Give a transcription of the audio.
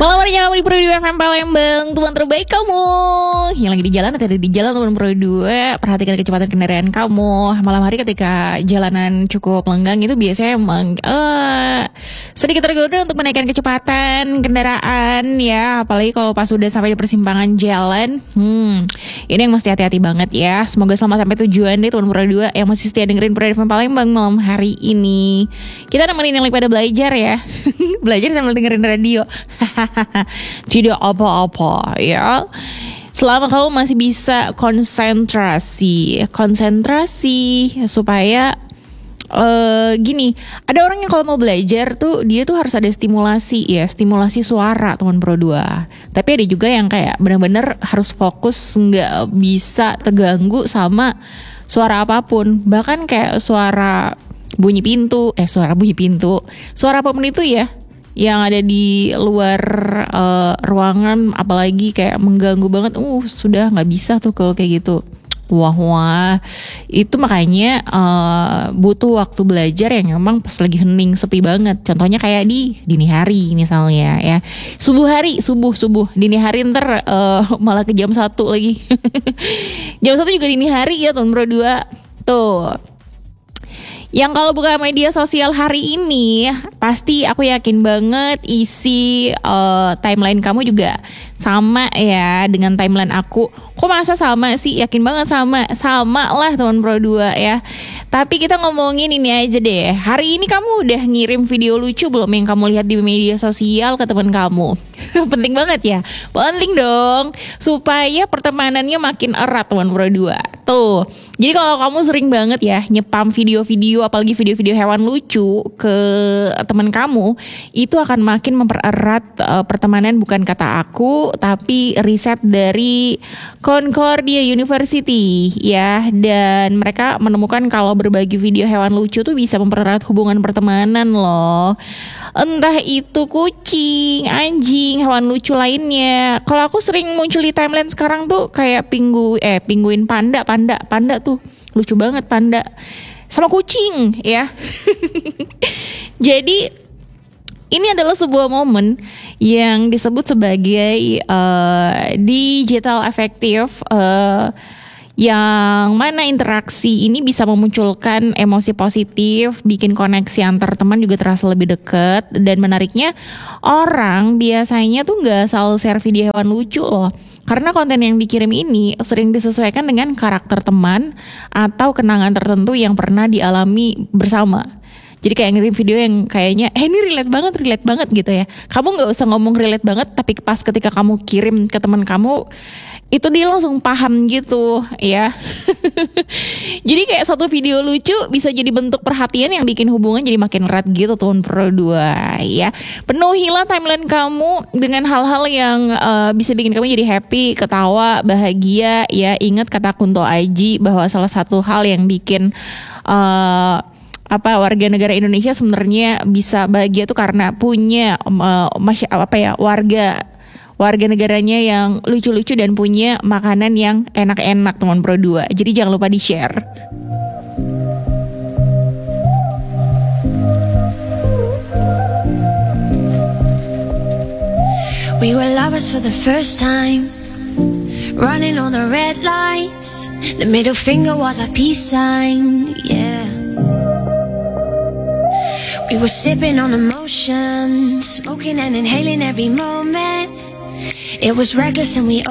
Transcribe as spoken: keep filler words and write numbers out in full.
Malam harinya kamu di Pro dua F M Palembang, teman terbaik kamu yang lagi di jalan atau di jalan teman Pro dua, perhatikan kecepatan kendaraan kamu. Malam hari ketika jalanan cukup lenggang itu biasanya emang uh, sedikit tergoda untuk menaikkan kecepatan kendaraan ya, apalagi kalau pas udah sampai di persimpangan jalan. Hmm, ini yang mesti hati-hati banget ya. Semoga selamat sampai tujuan deh teman Pro dua yang masih setia dengerin Pro dua F M Palembang malam hari ini. Kita nemenin yang lagi pada belajar ya. Belajar sambil dengerin radio. Tidak apa-apa ya. Selama kamu masih bisa konsentrasi, konsentrasi supaya uh, gini, ada orang yang kalau mau belajar tuh dia tuh harus ada stimulasi ya, stimulasi suara teman Pro dua. Tapi ada juga yang kayak benar-benar harus fokus, nggak bisa terganggu sama suara apapun, bahkan kayak suara bunyi pintu, eh suara bunyi pintu, suara apapun itu ya, yang ada di luar uh, ruangan, apalagi kayak mengganggu banget, uh sudah nggak bisa tuh kalau kayak gitu. Wah wah, itu makanya uh, butuh waktu belajar yang memang pas lagi hening sepi banget. Contohnya kayak di dini hari misalnya ya, subuh hari, subuh subuh, dini hari ntar uh, malah ke jam satu lagi. Jam satu juga dini hari ya teman Pro dua tuh. Yang kalau buka media sosial hari ini, pasti aku yakin banget isi uh, timeline kamu juga sama ya dengan timeline aku. Kok masa sama sih? Yakin banget sama. Sama lah teman Pro dua ya. Tapi kita ngomongin ini aja deh. Hari ini kamu udah ngirim video lucu belum yang kamu lihat di media sosial ke teman kamu? Penting banget ya. Penting dong. Supaya pertemanannya makin erat teman Pro dua. Tuh. Jadi kalau kamu sering banget ya nyepam video-video, apalagi video-video hewan lucu ke teman kamu, itu akan makin mempererat uh, pertemanan. Bukan kata aku, tapi riset dari Concordia University ya. Dan mereka menemukan kalau berbagi video hewan lucu tuh bisa mempererat hubungan pertemanan loh. Entah itu kucing, anjing, hewan lucu lainnya. Kalau aku sering muncul di timeline sekarang tuh kayak pinggu, eh pingguin panda, panda, panda tuh lucu banget panda. Sama kucing ya. Jadi ini adalah sebuah momen yang disebut sebagai uh, digital affective, uh, yang mana interaksi ini bisa memunculkan emosi positif, bikin koneksi antar teman juga terasa lebih dekat. Dan menariknya, orang biasanya tuh gak selalu share video hewan lucu loh, karena konten yang dikirim ini sering disesuaikan dengan karakter teman atau kenangan tertentu yang pernah dialami bersama. Jadi kayak ngirim video yang kayaknya eh ini relate banget, relate banget gitu ya. Kamu gak usah ngomong relate banget, tapi pas ketika kamu kirim ke teman kamu, itu dia langsung paham gitu ya. Jadi kayak satu video lucu bisa jadi bentuk perhatian yang bikin hubungan jadi makin erat gitu teman Pro dua ya. Penuhilah timeline kamu dengan hal-hal yang uh, bisa bikin kamu jadi happy, ketawa, bahagia ya. Ingat kata Kunto Aji bahwa salah satu hal yang bikin uh, apa warga negara Indonesia sebenarnya bisa bahagia tuh karena punya uh, masy- apa ya warga warga negaranya yang lucu-lucu dan punya makanan yang enak-enak teman Pro dua. Jadi jangan lupa di-share. We were lovers for the first time, running on the red lights. The middle finger was a peace sign, yeah. We were sipping on emotion, smoking and inhaling every moment. It was reckless and we